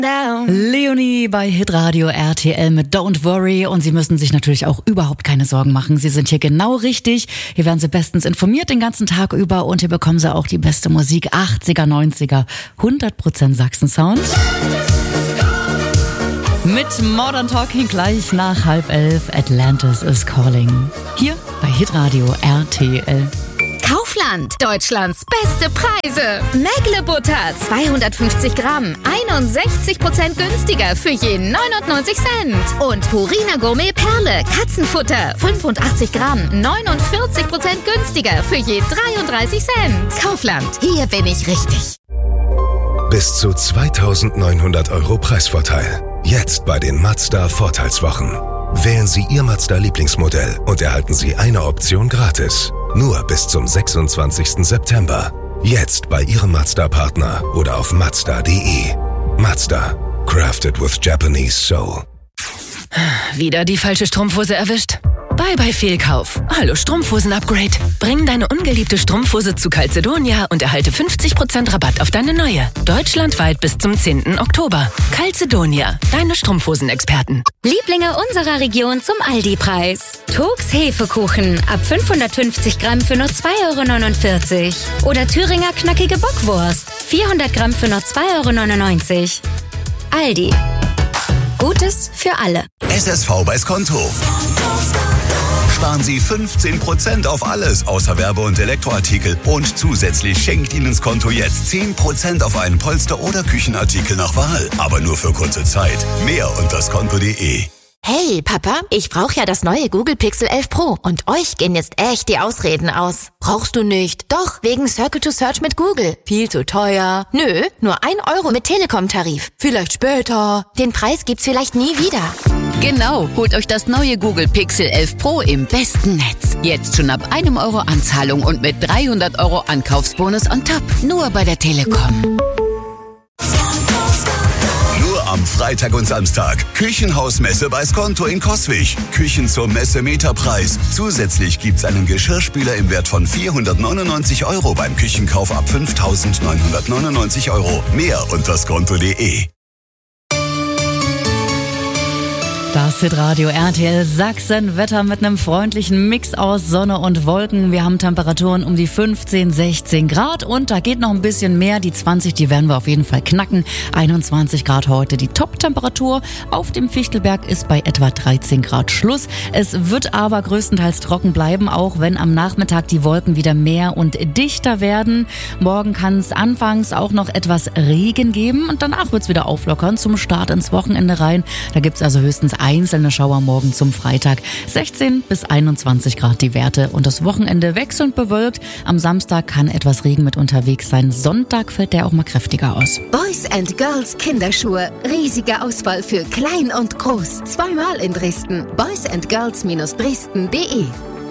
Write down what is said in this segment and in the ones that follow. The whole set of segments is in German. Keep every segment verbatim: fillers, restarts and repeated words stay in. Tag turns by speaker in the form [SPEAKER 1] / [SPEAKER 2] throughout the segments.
[SPEAKER 1] Leonie bei Hitradio R T L mit Don't Worry, und Sie müssen sich natürlich auch überhaupt keine Sorgen machen. Sie sind hier genau richtig. Hier werden Sie bestens informiert den ganzen Tag über, und hier bekommen Sie auch die beste Musik, achtziger, neunziger, hundert Prozent Sachsen-Sound. Mit Modern Talking gleich nach halb elf. Atlantis is Calling. Hier bei Hitradio R T L.
[SPEAKER 2] Kaufland, Deutschlands beste Preise. Mägle-Butter, zweihundertfünfzig Gramm, einundsechzig Prozent günstiger für je neunundneunzig Cent. Und Purina Gourmet Perle, Katzenfutter, fünfundachtzig Gramm, neunundvierzig Prozent günstiger für je dreiunddreißig Cent. Kaufland, hier bin ich richtig.
[SPEAKER 3] Bis zu zweitausendneunhundert Euro Preisvorteil. Jetzt bei den Mazda Vorteilswochen. Wählen Sie Ihr Mazda-Lieblingsmodell und erhalten Sie eine Option gratis. Nur bis zum sechsundzwanzigsten September. Jetzt bei Ihrem Mazda-Partner oder auf mazda punkt de. Mazda. Crafted with Japanese soul.
[SPEAKER 4] Wieder die falsche Strumpfhose erwischt? Bye bye Fehlkauf. Hallo Strumpfhosen-Upgrade. Bring deine ungeliebte Strumpfhose zu Calzedonia und erhalte fünfzig Prozent Rabatt auf deine neue. Deutschlandweit bis zum zehnten Oktober. Calzedonia, deine Strumpfhosen-Experten.
[SPEAKER 2] Lieblinge unserer Region zum Aldi-Preis. Togs Hefekuchen ab fünfhundertfünfzig Gramm für nur zwei Euro neunundvierzig. Oder Thüringer knackige Bockwurst. vierhundert Gramm für nur zwei Euro neunundneunzig. Aldi. Gutes für alle.
[SPEAKER 5] S S V bei Skonto. Sparen Sie fünfzehn Prozent auf alles außer Werbe- und Elektroartikel. Und zusätzlich schenkt Ihnen Skonto jetzt zehn Prozent auf einen Polster- oder Küchenartikel nach Wahl. Aber nur für kurze Zeit. Mehr unter skonto punkt de.
[SPEAKER 6] Hey, Papa, ich brauche ja das neue Google Pixel elf Pro. Und euch gehen jetzt echt die Ausreden aus. Brauchst du nicht? Doch, wegen Circle to Search mit Google. Viel zu teuer. Nö, nur ein Euro mit Telekom-Tarif. Vielleicht später. Den Preis gibt's vielleicht nie wieder.
[SPEAKER 7] Genau, holt euch das neue Google Pixel elf Pro im besten Netz. Jetzt schon ab einem Euro Anzahlung und mit dreihundert Euro Ankaufsbonus on top. Nur bei der Telekom.
[SPEAKER 5] Am Freitag und Samstag. Küchenhausmesse bei Skonto in Coswig. Küchen zur Messe Meterpreis. Zusätzlich gibt's einen Geschirrspüler im Wert von vierhundertneunundneunzig Euro beim Küchenkauf ab fünftausendneunhundertneunundneunzig Euro. Mehr unter skonto punkt de.
[SPEAKER 1] Das Hitradio R T L Sachsen. Wetter mit einem freundlichen Mix aus Sonne und Wolken. Wir haben Temperaturen um die fünfzehn, sechzehn Grad, und da geht noch ein bisschen mehr. Die zwanzig, die werden wir auf jeden Fall knacken. einundzwanzig Grad heute die Top-Temperatur. Auf dem Fichtelberg ist bei etwa dreizehn Grad Schluss. Es wird aber größtenteils trocken bleiben, auch wenn am Nachmittag die Wolken wieder mehr und dichter werden. Morgen kann es anfangs auch noch etwas Regen geben, und danach wird es wieder auflockern zum Start ins Wochenende rein. Da gibt es also höchstens einzelne Schauer morgen zum Freitag. sechzehn bis einundzwanzig Grad die Werte, und das Wochenende wechselnd bewölkt. Am Samstag kann etwas Regen mit unterwegs sein. Sonntag fällt der auch mal kräftiger aus.
[SPEAKER 2] Boys and Girls Kinderschuhe. Riesige Auswahl für klein und groß. Zweimal in Dresden. boys and girls Dresden punkt de.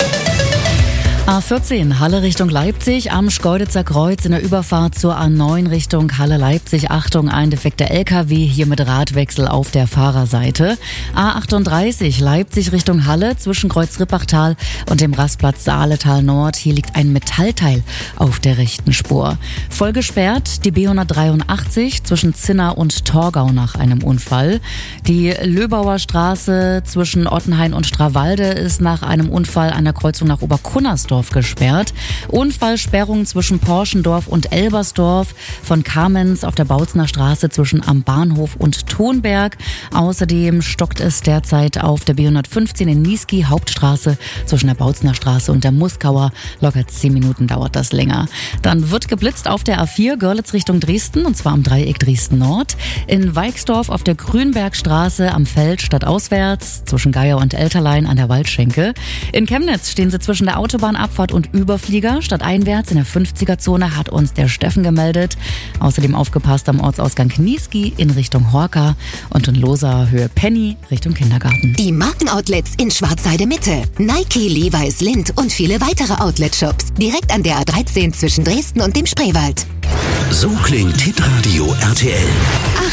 [SPEAKER 1] A vierzehn, Halle Richtung Leipzig, am Schkeuditzer Kreuz in der Überfahrt zur A neun Richtung Halle-Leipzig. Achtung, ein defekter L K W, hier mit Radwechsel auf der Fahrerseite. A achtunddreißig, Leipzig Richtung Halle, zwischen Kreuz Rippachtal und dem Rastplatz Saaletal Nord. Hier liegt ein Metallteil auf der rechten Spur. Voll gesperrt die B hundertdreiundachtzig zwischen Zinna und Torgau nach einem Unfall. Die Löbauer Straße zwischen Ottenhain und Strawalde ist nach einem Unfall an der Kreuzung nach Oberkunnersdorf gesperrt. Unfallsperrung zwischen Porschendorf und Elbersdorf, von Kamenz auf der Bautzner Straße zwischen Am Bahnhof und Thonberg. Außerdem stockt es derzeit auf der B hundertfünfzehn in Niesky, Hauptstraße zwischen der Bautzner Straße und der Muskauer. Locker zehn Minuten dauert das länger. Dann wird geblitzt auf der A vier Görlitz Richtung Dresden, und zwar am Dreieck Dresden Nord. In Weixdorf auf der Grünbergstraße am Feld stadtauswärts zwischen Geier und Elterlein an der Waldschenke. In Chemnitz stehen sie zwischen der Autobahnabfahrt und Überflieger. Stadteinwärts in der fünfziger-Zone hat uns der Steffen gemeldet. Außerdem aufgepasst am Ortsausgang Niesky in Richtung Horka und in Loser Höhe Penny Richtung Kindergarten.
[SPEAKER 6] Die Markenoutlets in Schwarzheide Mitte. Nike, Levi's, Lindt und viele weitere Outlet-Shops. Direkt an der A dreizehn zwischen Dresden und dem Spreewald.
[SPEAKER 5] So klingt Hitradio R T L.